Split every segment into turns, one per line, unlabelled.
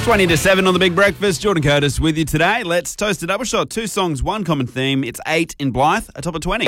20 to 7 on The Big Breakfast. Jordan Curtis with you today. Let's toast a double shot. 2 songs, one common theme. It's 8 in Blythe, a top of 20.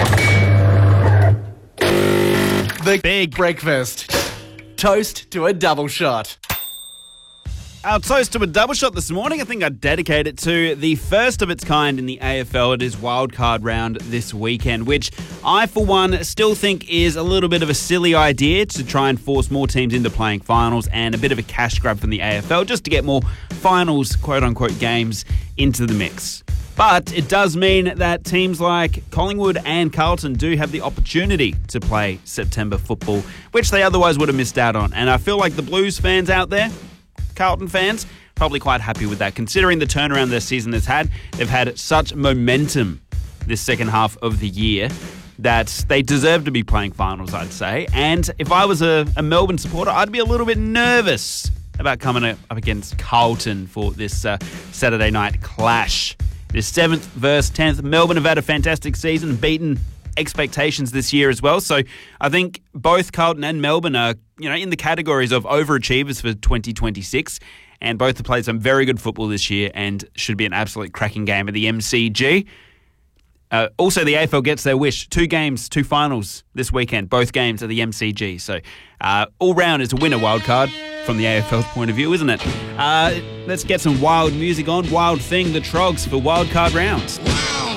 The
Big
Breakfast. Toast to a double shot.
Our toast to a double shot this morning, I think I'd dedicate it to the first of its kind in the AFL. It is wildcard round this weekend, which I, for one, still think is a little bit of a silly idea to try and force more teams into playing finals and a bit of a cash grab from the AFL just to get more finals, quote-unquote, games into the mix. But it does mean that teams like Collingwood and Carlton do have the opportunity to play September football, which they otherwise would have missed out on. And I feel like the Blues fans out there, Carlton fans, probably quite happy with that. Considering the turnaround their season has had, they've had such momentum this second half of the year that they deserve to be playing finals, I'd say. And if I was a Melbourne supporter, I'd be a little bit nervous about coming up against Carlton for this Saturday night clash. This 7th versus 10th. Melbourne have had a fantastic season, beaten expectations this year as well. So I think both Carlton and Melbourne are, in the categories of overachievers for 2026, and both have played some very good football this year and should be an absolute cracking game at the MCG. Also, the AFL gets their wish. 2 games, 2 finals this weekend, both games at the MCG. So all round is a winner wildcard from the AFL's point of view, isn't it? Let's get some wild music on. Wild Thing, the Trogs for wildcard rounds.